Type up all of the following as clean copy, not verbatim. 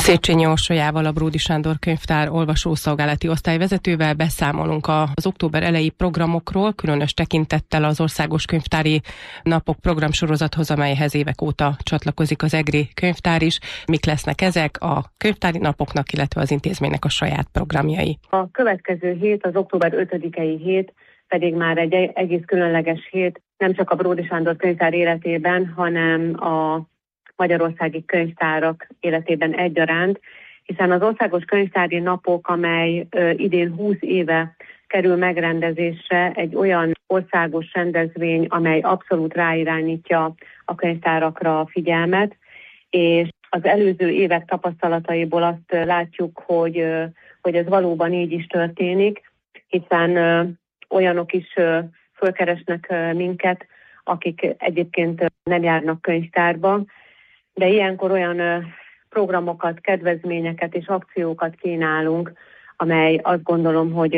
Széchenyi Orsolyával, a Bródy Sándor Könyvtár olvasószolgálati osztályvezetővel beszámolunk az október eleji programokról, különös tekintettel az Országos Könyvtári Napok programsorozathoz, amelyhez évek óta csatlakozik az EGRI könyvtár is. Mik lesznek ezek a könyvtári napoknak, illetve az intézménynek a saját programjai? A következő hét, az október 5-i hét pedig már egy egész különleges hét, nem csak a Bródy Sándor Könyvtár életében, hanem a magyarországi könyvtárak életében egyaránt, hiszen az Országos Könyvtári Napok, amely idén 20 éve kerül megrendezésre, egy olyan országos rendezvény, amely abszolút ráirányítja a könyvtárakra a figyelmet, és az előző évek tapasztalataiból azt látjuk, hogy ez valóban így is történik, hiszen olyanok is fölkeresnek minket, akik egyébként nem járnak könyvtárba, de ilyenkor olyan programokat, kedvezményeket és akciókat kínálunk, amely azt gondolom, hogy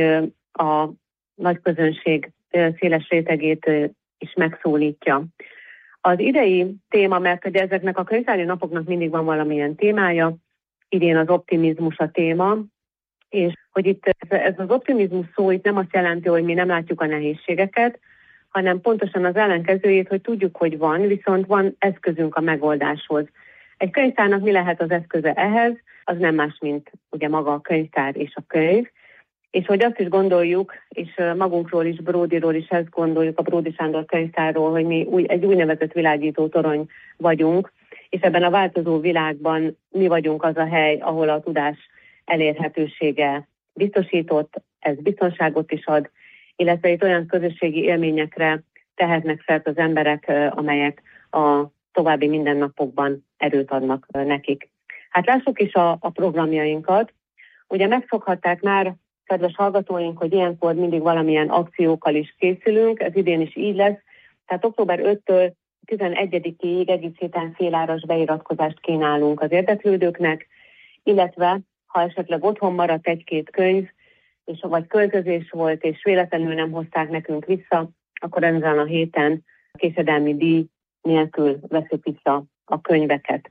a nagy közönség széles rétegét is megszólítja. Az idei téma, mert hogy ezeknek a könyvtári napoknak mindig van valamilyen témája, idén az optimizmus a téma, és hogy itt ez az optimizmus szó itt nem azt jelenti, hogy mi nem látjuk a nehézségeket, hanem pontosan az ellenkezőjét, hogy tudjuk, hogy van, viszont van eszközünk a megoldáshoz. Egy könyvtárnak mi lehet az eszköze ehhez? Az nem más, mint ugye maga a könyvtár és a könyv. És hogy azt is gondoljuk, és magunkról is, Bródyról is ezt gondoljuk, a Bródy Sándor Könyvtárról, hogy mi egy úgynevezett világító torony vagyunk, és ebben a változó világban mi vagyunk az a hely, ahol a tudás elérhetősége biztosított, ez biztonságot is ad, illetve itt olyan közösségi élményekre tehetnek szert az emberek, amelyek a további mindennapokban erőt adnak nekik. Hát lássuk is a programjainkat. Ugye megszokhatták már, kedves hallgatóink, hogy ilyenkor mindig valamilyen akciókkal is készülünk, ez idén is így lesz. Tehát október 5-től 11-ig egész héten féláras beiratkozást kínálunk az érdeklődőknek, illetve ha esetleg otthon maradt egy-két könyv, és vagy költözés volt, és véletlenül nem hozták nekünk vissza, akkor ezen a héten késedelmi díj nélkül veszik vissza a könyveket.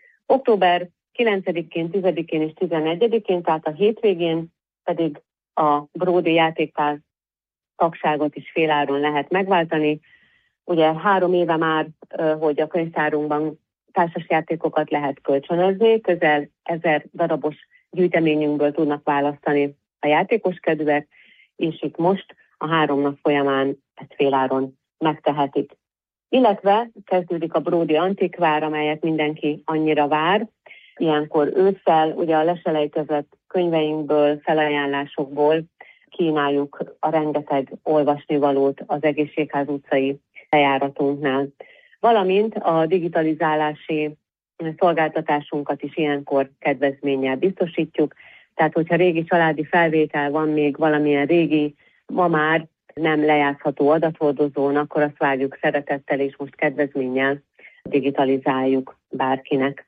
Október 9-én, 10-én és 11-én, tehát a hétvégén pedig a Bródy játéktár tagságot is féláron lehet megváltani. Ugye 3 éve már, hogy a könyvtárunkban társasjátékokat lehet kölcsönözni, közel 1000 darabos gyűjteményünkből tudnak választani a játékoskedvek, és itt most a 3 nap folyamán ezt féláron megtehetik. Illetve kezdődik a Bródy Antikvár, amelyet mindenki annyira vár. Ilyenkor ősszel ugye a leselejtezett könyveinkből, felajánlásokból kínáljuk a rengeteg olvasnivalót az Egészségház utcai bejáratunknál. Valamint a digitalizálási szolgáltatásunkat is ilyenkor kedvezménnyel biztosítjuk. Tehát, hogyha régi családi felvétel van még valamilyen régi, ma már nem lejátszható adathordozón, akkor azt várjuk szeretettel és most kedvezménnyel digitalizáljuk bárkinek.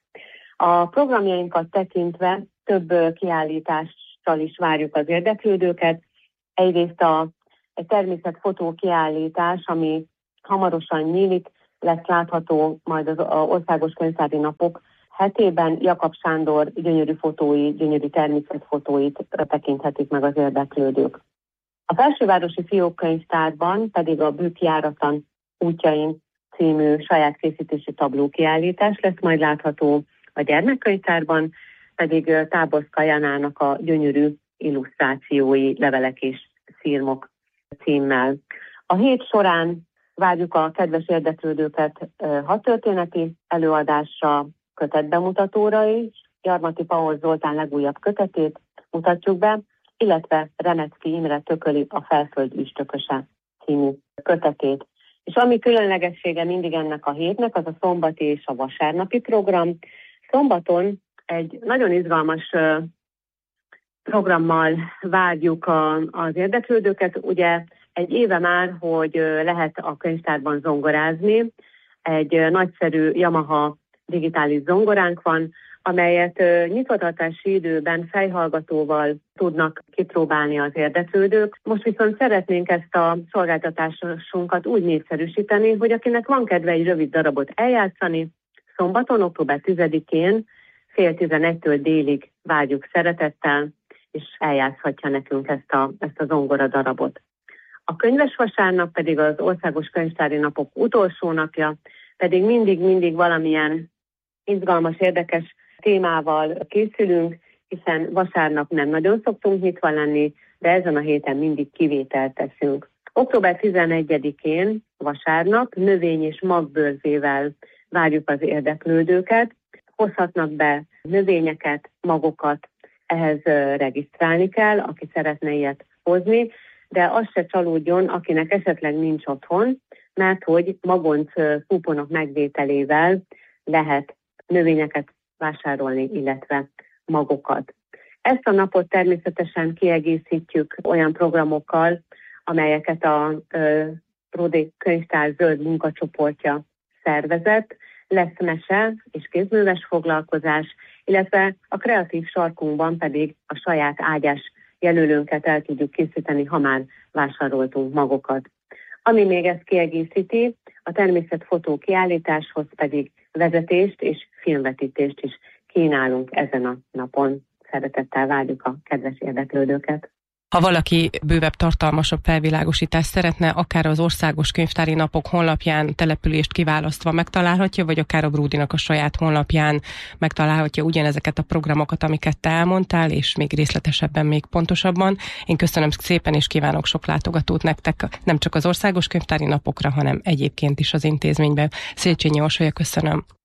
A programjainkat tekintve több kiállítással is várjuk az érdeklődőket. Egyrészt egy természetfotó kiállítás, ami hamarosan nyílik, lesz látható majd az Országos Könyvtári Napok hetében. Jakab Sándor gyönyörű fotói, gyönyörű természetfotóit tekinthetik meg az érdeklődők. A Felsővárosi Fiókkönyvtárban pedig a Bükk járatlan útjain című saját készítésű tablókiállítás lesz majd látható, a gyermekkönyvtárban pedig Táborszka Jánának a gyönyörű illusztrációi, levelek és szirmok címmel. A hét során várjuk a kedves érdeklődőket hadtörténeti előadásra, kötetbemutatóra is. Gyarmati Paul Zoltán legújabb kötetét mutatjuk be, illetve Remetszky Imre Tököli a Felföld üstököse című kötetét. És ami különlegessége mindig ennek a hétnek, az a szombati és a vasárnapi program. Szombaton egy nagyon izgalmas programmal várjuk az érdeklődőket. Ugye egy éve már, hogy lehet a könyvtárban zongorázni. Egy nagyszerű Yamaha digitális zongoránk van, amelyet nyitvatartási időben fejhallgatóval tudnak kipróbálni az érdeklődők. Most viszont szeretnénk ezt a szolgáltatásunkat úgy népszerűsíteni, hogy akinek van kedve egy rövid darabot eljátszani, szombaton, október 10-én 10:30-től délig várjuk szeretettel, és eljátszhatja nekünk ezt a zongora darabot. A könyves vasárnap pedig az Országos Könyvtári Napok utolsó napja, pedig mindig valamilyen izgalmas, érdekes témával készülünk, hiszen vasárnap nem nagyon szoktunk nyitva lenni, de ezen a héten mindig kivételt teszünk. Október 11-én vasárnap növény- és magbőrzével várjuk az érdeklődőket, hozhatnak be növényeket, magokat, ehhez regisztrálni kell, aki szeretne ilyet hozni, de az se csalódjon, akinek esetleg nincs otthon, mert hogy magonc kuponok megvételével lehet növényeket vásárolni, illetve magokat. Ezt a napot természetesen kiegészítjük olyan programokkal, amelyeket a Bródi Könyvtár zöld munkacsoportja szervezett. Lesz mese és kézműves foglalkozás, illetve a kreatív sarkunkban pedig a saját ágyás jelölőnket el tudjuk készíteni, ha már vásároltunk magokat. Ami még ezt kiegészíti, a természetfotó kiállításhoz pedig vezetést és filmvetítést is kínálunk ezen a napon. Szeretettel várjuk a kedves érdeklődőket. Ha valaki bővebb, tartalmasabb felvilágosítást szeretne, akár az Országos Könyvtári Napok honlapján települést kiválasztva megtalálhatja, vagy akár a Bródinak a saját honlapján megtalálhatja ugyanezeket a programokat, amiket te elmondtál, és még részletesebben, még pontosabban. Én köszönöm szépen, és kívánok sok látogatót nektek, nem csak az Országos Könyvtári Napokra, hanem egyébként is az intézményben. Széchenyi Orsolya, köszönöm.